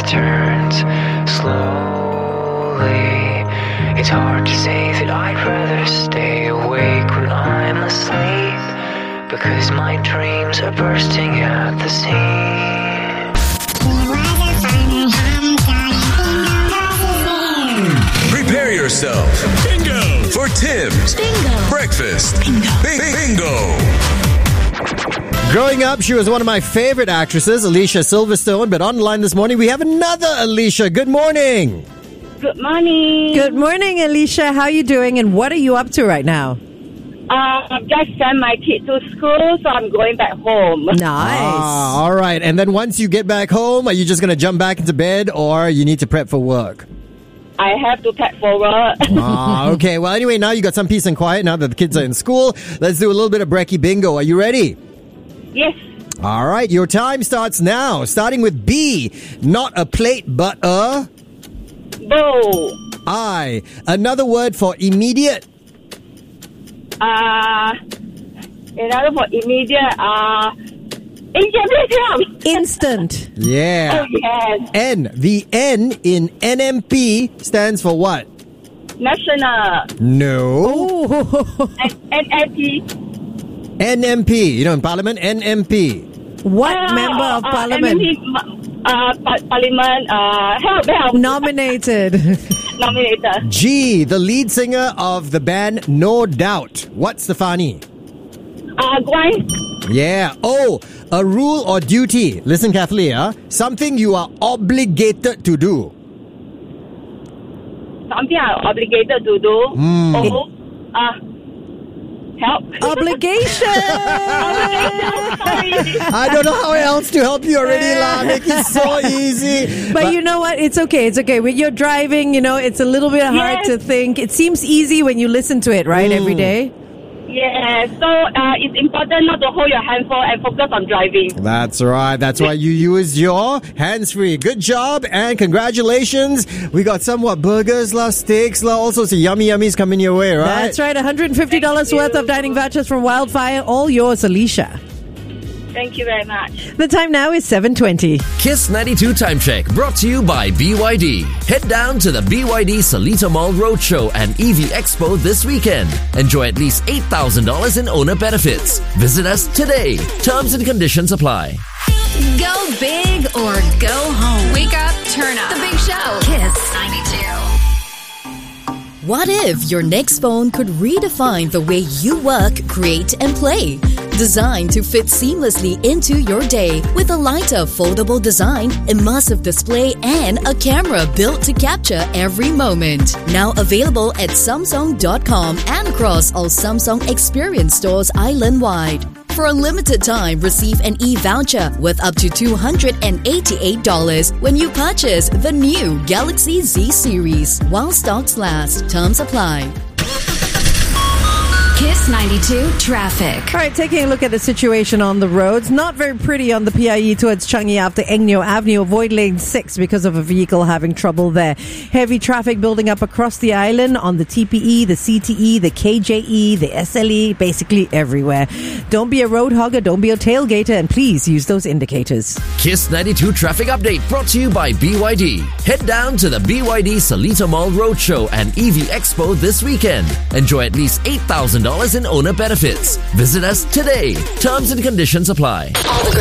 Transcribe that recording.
turns slowly. It's hard to say that I'd rather stay awake when I'm asleep, because my dreams are bursting at the seams. Prepare yourself. Bingo! For Tim's Bingo. Breakfast Bingo. Growing up, she was one of my favorite actresses, Alicia Silverstone. But online this morning, we have another Alicia. Good morning. Good morning. Good morning, Alicia. How are you doing and what are you up to right now? I've just sent my kid to school, so I'm going back home. Nice. All right. And then once you get back home, are you just going to jump back into bed or you need to prep for work? I have to pack for work. Okay. Well, anyway, now you got some peace and quiet now that the kids are in school. Let's do a little bit of Brekkie Bingo. Are you ready? Yes. All right. Your time starts now. Starting with B. Not a plate, but a... Bowl. I. Another word for immediate. Another for immediate. Instant. Instant. Yeah. Oh, yes. N. The N in NMP stands for what? National. No. Oh, NFP. NMP. You know, in Parliament, NMP. what member of Parliament Parliament. Help. nominated? Nominator. G. The lead singer of the band No Doubt. What's the funny? Guan. Yeah. O. A rule or duty. Listen carefully, something you are obligated to do. Something I'm obligated to do. Oh. Help. Obligation. Sorry. I don't know how else to help you already, lah. Make it so easy. But you know what? It's okay. When you're driving, it's a little bit hard to think. It seems easy when you listen to it, right, every day? Yeah, so it's important not to hold your handphone and focus on driving. That's right. That's why you use your hands-free. Good job and congratulations. We got somewhat burgers, steaks, all sorts of yummies coming your way, right? That's right. $150 worth of dining vouchers from Wildfire. All yours, Alicia. Thank you very much. The time now is 7:20. Kiss 92 Time Check brought to you by BYD. Head down to the BYD Seletar Mall Roadshow and EV Expo this weekend. Enjoy at least $8,000 in owner benefits. Visit us today. Terms and conditions apply. Go big or go home. Wake up, turn up. The Big Show. Kiss 92. What if your next phone could redefine the way you work, create, and play? Designed to fit seamlessly into your day with a lighter foldable design, immersive display, and a camera built to capture every moment. Now available at Samsung.com and across all Samsung Experience stores island-wide. For a limited time, receive an e-voucher worth up to $288 when you purchase the new Galaxy Z series. While stocks last, terms apply. Kiss 92 traffic. All right, taking a look at the situation on the roads. Not very pretty on the PIE towards Changi after Engyo Avenue. Avoid lane 6 because of a vehicle having trouble there. Heavy traffic building up across the island on the TPE, the CTE, the KJE, the SLE, basically everywhere. Don't be a road hogger, don't be a tailgater, and please use those indicators. Kiss 92 Traffic Update brought to you by BYD. Head down to the BYD Seletar Mall Roadshow and EV Expo this weekend. Enjoy at least $8,000 in owner benefits. Visit us today. Terms and conditions apply.